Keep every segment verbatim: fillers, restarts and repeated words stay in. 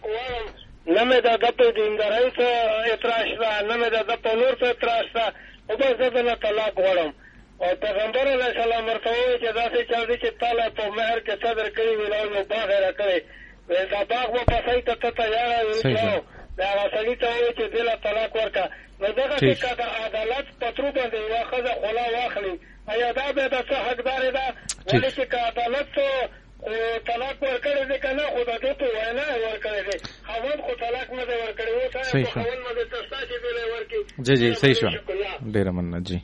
وایم نه مې د ده په دیندارۍ څه اعتراض شته نه مې د ده په نور څه اعتراض شته خو بس زه دله طلاق غواړم او پیغمبر علیه السلام ورته ووایي چې داسې چل دی چې تا له په مهر کې څه درکړي وي او یو باغ یې راکړی دا باغ به پسۍ ته ته تیاره وي د هغه سړي ته ووایي چې دې له طلاق ورکړه نو دغسې که د عدالت په ترو باندې یوه ښځه خوله واخلي ایا دا بیا د څه حقدارې ده ولې چې که عدالت خو طلاق ورکړی دی که نه خو د دې په وینا یې ورکړی دی خاوند خو طلاق نه دی ورکړی اوس آیا خو خاوند نه دی تر ستا چې دی ورکړي جی جی صحیح شو ډېره مننه جی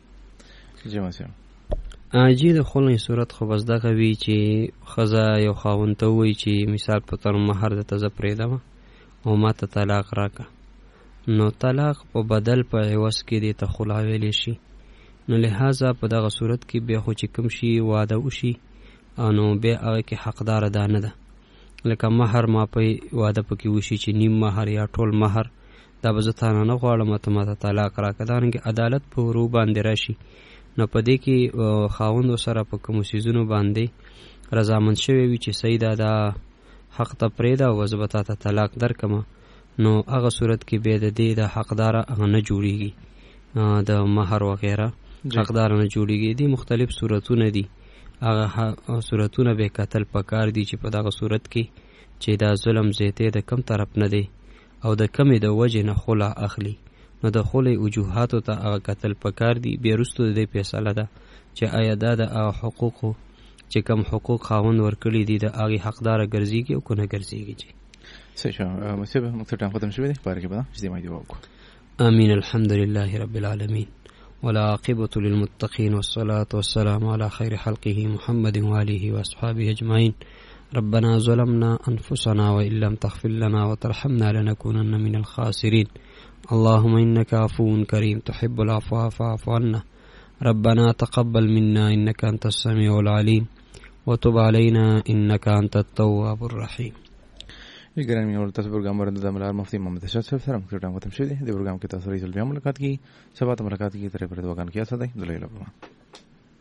جی مسیم جی د خلنې صورت خو بس دغه وي چې ښځه یو خاوند ته ووایي چې مثال په طور مهر درته زه پرېږدم او ما ته طلاق راکړه نو طلاق په بدل په عوض کې دې ته خلا ویلی شي نو لہذا په دغه صورت کې بیا خو چې کوم شي واده وشي نو بیا هغه کې حقداره دا نه ده لکه مهر ما په واده پکې وشي چې نیم مهر یا ټول مهر دا به زه تانه نه غواړم ته ما ته طلاق راکړه دارنګې عدالت په ورو باندې راشي نو په دې کې خاوند سره په کومو څیزونو باندې رضامند شوی وي چې صحیح ده دا حق ته پرېږده او زه به تا ته طلاق درکړم نو هغه صورت کې بیا د دې د حقداره هغه نه جوړېږي د مهر وغیره حقداره نه جوړېږي دي مختلف صورتونه دي هغه صورتونه به کتل پکار دي چې په دغه صورت کې چې دا ظلم زیاتې د کم طرف نه دی او د کمې د وجې نه خلا اخلي نو د خلې وجوهاتو ته هغه کتل پکار دي بیا وروسته د دې فیصله ده چې آیا دا د هغه حقوقو چې کم حقوق خاوند ورکړي دي د هغې حقداره ګرځېږي او که نه ګرځېږي جی صحیح شو مصیب مقصد ټایم ختم شوی دی پاره کې به چې ما دی وکړو امين الحمد لله رب العالمين ولا عاقبة للمتقين والصلاة والسلام على خير خلقه محمد وآله وأصحابه أجمعين ربنا ظلمنا أنفسنا وإن لم تغفر لنا وترحمنا لنكونن من الخاسرين اللهم إنك عفو كريم تحب العفو فاعف عنا ربنا تقبل منا إنك أنت السميع العليم وتب علينا إنك أنت التواب الرحيم ګران مینه ورته پروګرام ورته د ملار مفتي محمد اشرف صاحب سره موږ ټایم ختم شوی دی د پروګرام کې تاسو سره بیا ملاقات کی سبا ته ملاقات کی ترې پر دوکان کې اساده دلایل